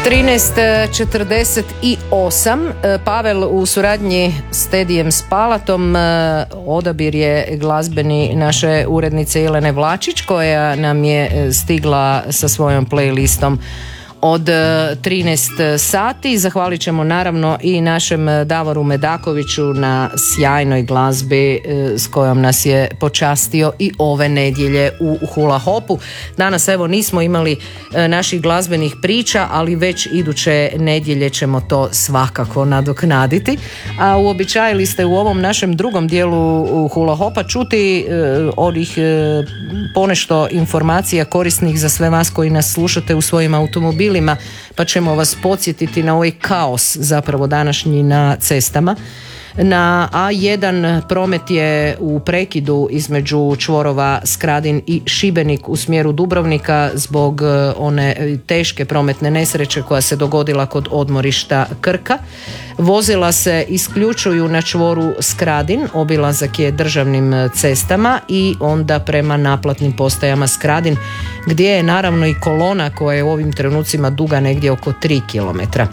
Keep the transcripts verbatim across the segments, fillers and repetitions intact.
trinaest četrdeset osam. Pavel u suradnji s Tedijem Spalatom odabir je glazbeni naše urednice Jelene Vlačić, koja nam je stigla sa svojom playlistom od trinaest sati. Zahvalit ćemo naravno i našem Davoru Medakoviću na sjajnoj glazbi s kojom nas je počastio i ove nedjelje u Hula Hopu. Danas evo nismo imali naših glazbenih priča, ali već iduće nedjelje ćemo to svakako nadoknaditi. A uobičajili ste u ovom našem drugom dijelu Hula Hopa čuti onih ponešto informacija korisnih za sve vas koji nas slušate u svojim automobilima, pa ćemo vas podsjetiti na ovaj kaos zapravo današnji na cestama. Na A jedan promet je u prekidu između čvorova Skradin i Šibenik u smjeru Dubrovnika zbog one teške prometne nesreće koja se dogodila kod odmorišta Krka. Vozila se isključuju na čvoru Skradin, obilazak je državnim cestama i onda prema naplatnim postajama Skradin, gdje je naravno i kolona koja je u ovim trenucima duga negdje oko tri kilometra.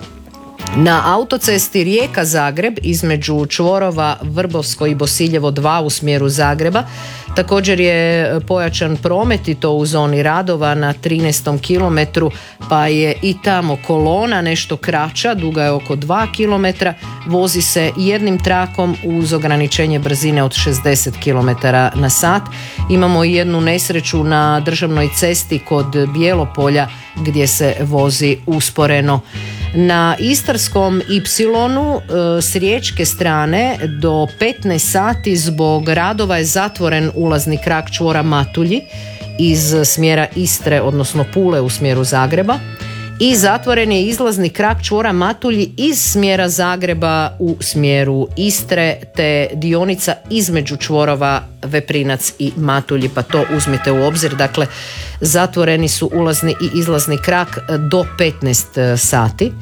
Na autocesti Rijeka-Zagreb između čvorova Vrbovsko i Bosiljevo dva u smjeru Zagreba također je pojačan promet i to u zoni radova na trinaestom kilometru, pa je i tamo kolona nešto kraća, duga je oko dva kilometra, vozi se jednim trakom uz ograničenje brzine od šezdeset kilometara na sat. Imamo i jednu nesreću na državnoj cesti kod Bijelopolja gdje se vozi usporeno. Na Istarskom Ipsilonu s riječke strane do petnaest sati zbog radova je zatvoren ulazni krak čvora Matulji iz smjera Istre, odnosno Pule u smjeru Zagreba, i zatvoren je izlazni krak čvora Matulji iz smjera Zagreba u smjeru Istre, te dionica između čvorova Veprinac i Matulji, pa to uzmite u obzir. Dakle, zatvoreni su ulazni i izlazni krak do petnaest sati.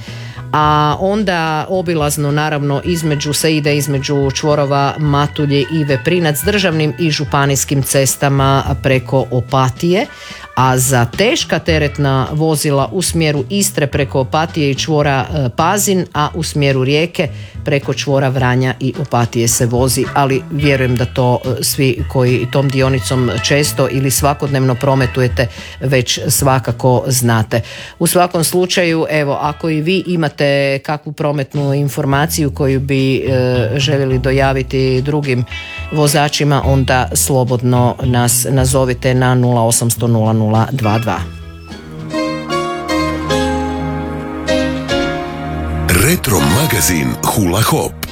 A onda obilazno naravno između se ide između čvorova Matulje i Veprinac državnim i županijskim cestama preko Opatije, a za teška teretna vozila u smjeru Istre preko Opatije i čvora Pazin, a u smjeru Rijeke preko čvora Vranja i Opatije se vozi, ali vjerujem da to svi koji tom dionicom često ili svakodnevno prometujete već svakako znate. U svakom slučaju, evo, ako i vi imate kakvu prometnu informaciju koju bi e, željeli dojaviti drugim vozačima, onda slobodno nas nazovite na nula osamsto nula nula dva dva. Retro magazin Hula Hop.